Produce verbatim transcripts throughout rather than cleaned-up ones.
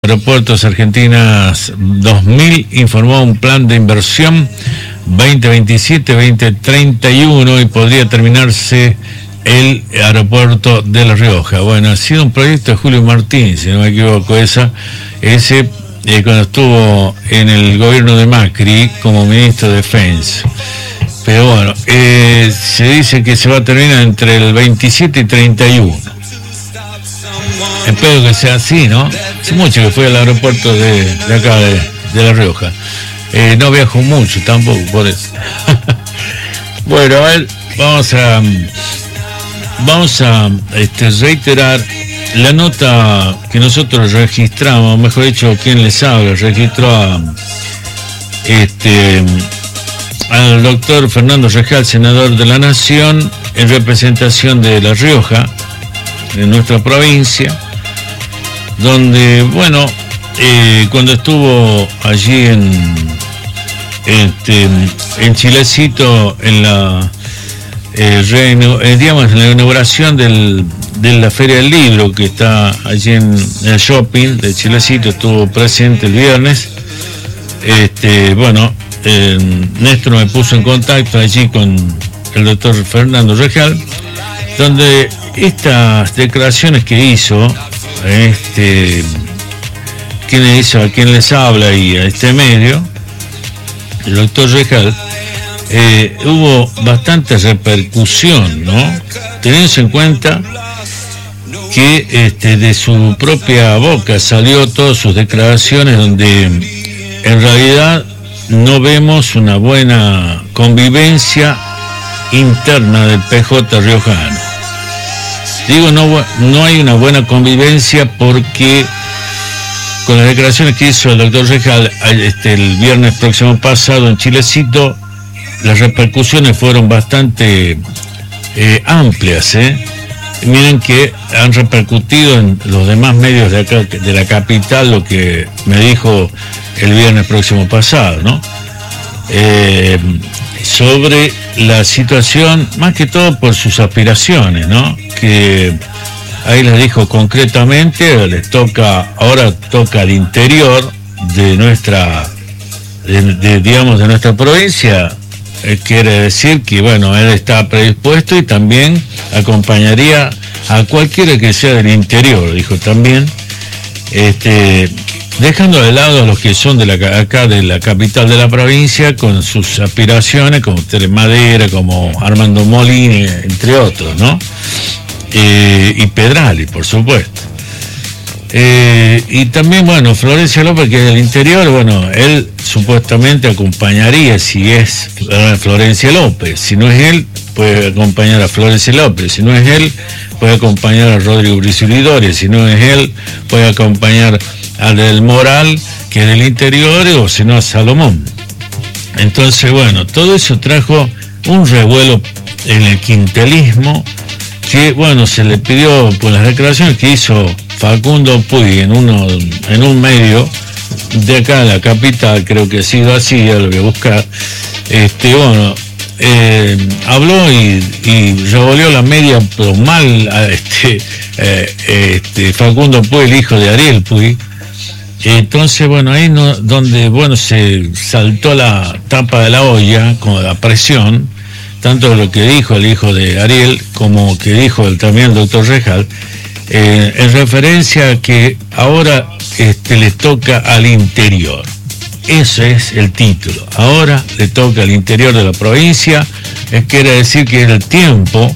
Aeropuertos Argentinas dos mil informó un plan de inversión veinte veintisiete a veinte treinta y uno y podría terminarse el aeropuerto de La Rioja. Bueno, ha sido un proyecto de Julio Martín, si no me equivoco, esa, ese eh, cuando estuvo en el gobierno de Macri como ministro de Defensa. Pero bueno, eh, se dice que se va a terminar entre el veintisiete y treinta y uno. Espero que sea así, ¿no? Hace mucho que fui al aeropuerto de, de acá, de, de La Rioja. Eh, no viajo mucho tampoco, por eso. Bueno, a ver, vamos a vamos a este, reiterar la nota que nosotros registramos, mejor dicho, quien les habla, registró a este al doctor Fernando Rejal, senador de la Nación, en representación de La Rioja, de nuestra provincia, donde, bueno, eh, cuando estuvo allí en, este, en Chilecito, en la, eh, reinu, eh, digamos, en la inauguración del, de la Feria del Libro, que está allí en el shopping de Chilecito, estuvo presente el viernes. Este, bueno, eh, Néstor me puso en contacto allí con el doctor Fernando Rejal, donde estas declaraciones que hizo, este, quien hizo, a quien les habla y a este medio, el doctor Rejal, eh, hubo bastante repercusión, ¿no? Teniendo en cuenta que este, de su propia boca salió todas sus declaraciones donde en realidad no vemos una buena convivencia interna del P J riojano. Digo, no, no hay una buena convivencia porque con las declaraciones que hizo el doctor Rejal este, el viernes próximo pasado en Chilecito, las repercusiones fueron bastante eh, amplias, ¿eh? Miren que han repercutido en los demás medios de acá, de la capital, lo que me dijo el viernes próximo pasado, ¿no? Eh, sobre la situación, más que todo por sus aspiraciones, ¿no? Que ahí les dijo concretamente, les toca, ahora toca al interior de nuestra, de, de, digamos, de nuestra provincia. Eh, quiere decir que, bueno, él está predispuesto y también acompañaría a cualquiera que sea del interior, dijo también, este, dejando de lado a los que son de la, acá de la capital de la provincia con sus aspiraciones, como Tere Madera, como Armando Molini, entre otros, ¿no? Eh, y Pedrali, por supuesto. Eh, y también, bueno, Florencia López, que es del interior, bueno, él supuestamente acompañaría, si es Florencia López, si no es él, puede acompañar a Florencia López, si no es él, puede acompañar a Rodrigo Brizuela Doria, si no es él, puede acompañar al del Moral, que es del interior, o si no a Salomón. Entonces, bueno, todo eso trajo un revuelo en el quintelismo, que, bueno, se le pidió por las declaraciones que hizo Facundo Puig en uno en un medio de acá en la capital, creo que ha sido así, ya lo voy a buscar. Este, bueno, eh, habló y, y revolvió la media, pero mal a este, eh, este Facundo Puig, el hijo de Ariel Puig. Entonces, bueno, ahí no, donde, bueno, se saltó la tapa de la olla con la presión, tanto lo que dijo el hijo de Ariel como que dijo el, también el doctor Rejal, eh, en referencia a que ahora este, le toca al interior. Ese es el título. Ahora le toca al interior de la provincia. Es quiere decir que es el tiempo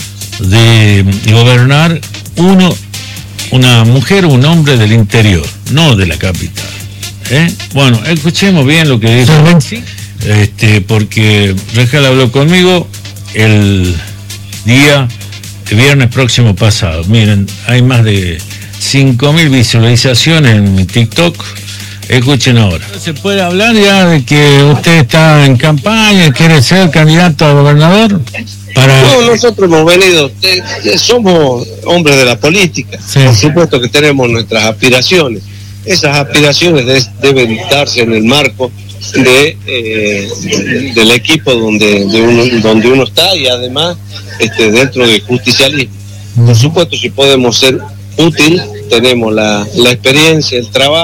de gobernar uno, una mujer o un hombre del interior, no de la capital. ¿Eh? Bueno, escuchemos bien lo que dijo. ¿Sí? Este, porque Rejal habló conmigo el día el viernes próximo pasado. Miren, hay más de cinco mil visualizaciones en mi TikTok. Escuchen ahora. ¿Se puede hablar ya de que usted está en campaña y quiere ser candidato a gobernador? Para... No, nosotros hemos venido, eh, somos hombres de la política. Sí. Por supuesto que tenemos nuestras aspiraciones. Esas aspiraciones de, deben darse en el marco de eh, del equipo donde de uno, donde uno está, y además este, dentro del justicialismo. Por supuesto, si podemos ser útil, tenemos la, la experiencia, el trabajo.